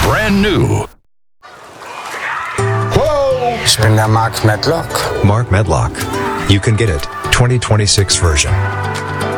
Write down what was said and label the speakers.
Speaker 1: brand new.
Speaker 2: Ich bin der Mark Medlock.
Speaker 3: Mark Medlock. You can get it, 2026 version.